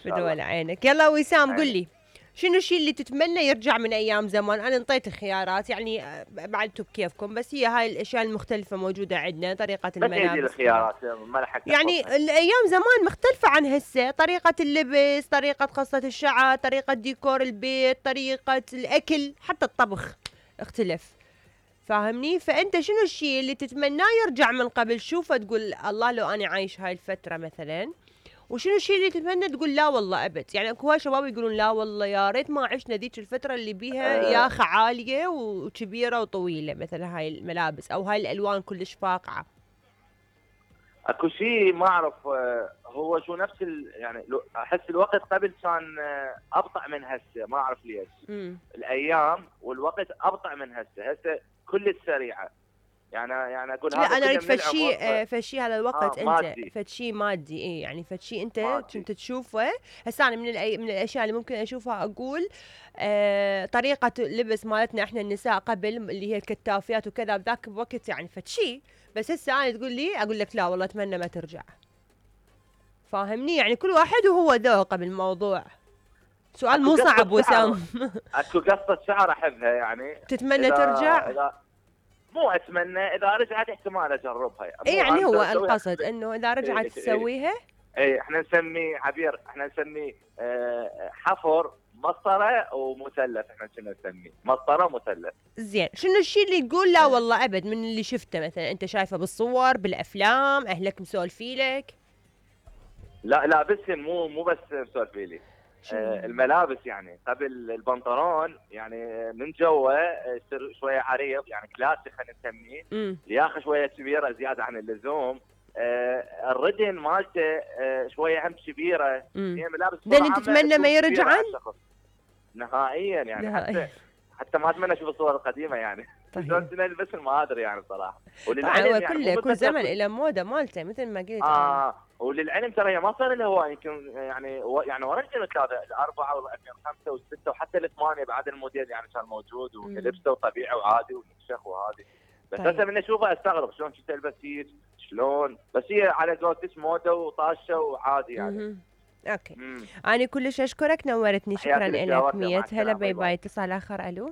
بدول عينك. يلا وسام قل لي شنو الشيء اللي تتمنى يرجع من ايام زمان؟ انا انطيت خيارات يعني بعدتوا بكيفكم، بس هي هاي الاشياء المختلفه موجوده عندنا، طريقه بس هي دي الملابس الخيارات ما لحقت يعني أحفظها. الايام زمان مختلفه عن هسه، طريقه اللبس، طريقه قصه الشعر، طريقه ديكور البيت، طريقه الاكل، حتى الطبخ اختلف، فاهمني؟ فانت شنو الشيء اللي تتمناه يرجع من قبل؟ شوفه تقول الله لو انا عايش هاي الفتره مثلا. وشنو الشيء اللي تتمنى تقول لا والله ابد؟ يعني اكو هواي شباب يقولون لا والله يا ريت ما عشنا ذيك الفتره اللي بيها أه ياخه عاليه وكبيره وطويله، مثلا هاي الملابس او هاي الالوان كلش فاقعه. اكو شيء ما اعرف، هو شو نفس يعني احس الوقت قبل كان ابطا من هسه، ما اعرف ليش. الايام والوقت ابطا من هسه كلش سريعه. يعني اقول لا هذا انا كله اريد من العمر. فشي على الوقت انت مادي. فشي مادي، ايه يعني فشي انت مادي. كنت تشوفه. هسه انا من الاشياء اللي ممكن اشوفها اقول طريقه اللبس مالتنا احنا النساء قبل اللي هي الكتافيات وكذا بذاك الوقت يعني فشي. بس هسه انا تقول لي اقول لك لا والله اتمنى ما ترجع. فاهمني؟ يعني كل واحد وهو ذوقه بالموضوع. سؤال اكو مو قصه صعب وسام. شعر اكو قصه شعر احبها يعني. تتمنى اذا ترجع؟ اذا مو اتمنى، اذا رجعت احتمال اجربها، ايه مو يعني انا هو اسويها. القصد انه اذا رجعت إيه إيه تسويها. ايه احنا نسميه عبير، احنا نسميه حفر مسطره ومثلث. احنا كنا نسميه مسطره ومثلث. زين، شنو الشيء اللي تقول لا والله ابد من اللي شفته مثلا انت شايفه بالصور بالافلام اهلك مسولفي لك؟ لا بس مو بس مسولفي لي. شنو؟ الملابس يعني قبل البنطلون يعني من جوا يصير شويه عريض، يعني كلاسيك خلينا نسميه. لياقه شويه كبيره زياده عن اللزوم. الردن مالته شويه هم كبيره. هي ملابس لان بصراحه تتمنى ما تكون كبيره يرجعن؟ على الشخص نهائيا يعني. نهائيا. حتى ما اتمنى اشوف الصور القديمه يعني. طيب. شلون نلبس ما ادري يعني صراحه. طبعا هو وللعلم يعني مو كل زمن بالفتره. الى موده مالته مثل ما قلت انا. وللعلم ترى هي ما صار لها هو يمكن يعني ورا الثلاثه الاربعه وال2005 والسته وحتى الثمانيه بعد الموديل يعني كان موجود ولبسه طبيعي وعادي ونكشخ وهذه. بس طيب. هسه من اشوفها استغرب شلون تلبس هيك شلون، بس هي على قولتك موده وطاشه وعادي يعني. اوكي. انا كلش اشكرك، نورتني، شكرا لك. مية هلا، باي باي. اتصال اخر. الو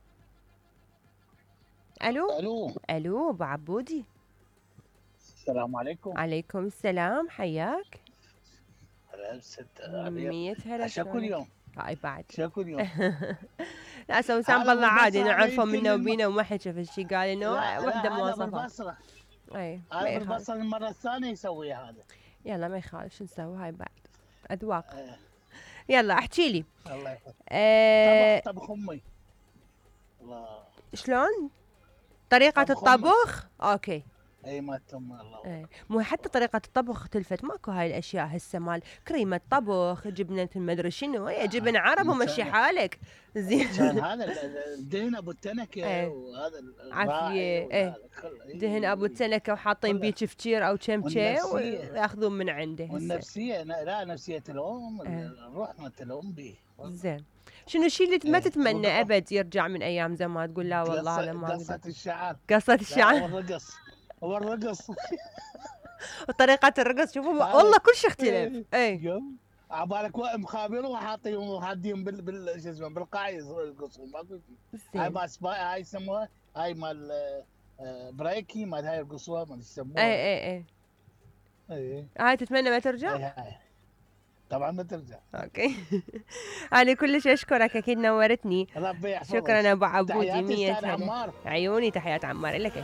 الو الو الو ابو عبودي. السلام عليكم. عليكم السلام، حياك. هلا ست مية هلا. شكو اليوم؟ هاي بعد شكو اليوم؟ لا سوسام بالله عادي نعرفه منا وبينا وما حكى في الشيء، قال انه وحده مواصفات. بالبصره. اي هذا بالبصره المره الثانيه يسوي هذا. يلا ما يخالف، شو نسوي؟ هاي بعد اذواق. يلا احكي لي. الله يحفظك. طبخ امي. الله. شلون طريقه الطبخ؟ اوكي. اي ما تم الله. مو حتى طريقه الطبخ اختلفت، ماكو هاي الاشياء هسه مال كريمه طبخ، جبنه المدري شنو، هي جبن عرب ومشي حالك. زين. كان هذا الدهن ابو التنكه وهذا عافيه. دهن ابو التنكه وحاطين بيه كفشير او كمشه وياخذون من عنده. والنفسيه لا نفسيه الام، الروح مالت الام به. زين، شنو الشيء اللي ما تتمنى ابد يرجع من ايام زمان؟ تقول لا والله هذا ما قصة الشعر. قصة الشعر. هو الرقص. وطريقة الرقص شوفوا والله كل شيء اختلف. اي عبالك مخابرين وحاطين وحاطين شو اسمه بالقايز يرقصون ماكو شيء. هاي مال هاي يسموها هاي مال بريكي مال هاي يرقصوها مال يسموها. اي هاي تتمنى ما ترجع؟ هاي طبعا ما ترجع. اوكي. انا كلش اشكرك، اكيد نورتني. ربي يحفظك. شكرا ابو عبودي. تحياتي استاذ عمار. عيوني، تحيات عمار لك.